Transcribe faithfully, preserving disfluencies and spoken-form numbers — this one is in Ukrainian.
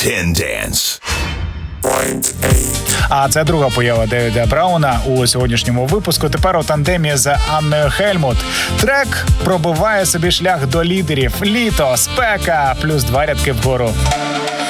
Ten Dance. А це друга поява Девіда Брауна у сьогоднішньому випуску. Тепер у тандемі з Анною Хельмут. Трек пробиває собі шлях до лідерів. Літо, спека, плюс два рядки вгору.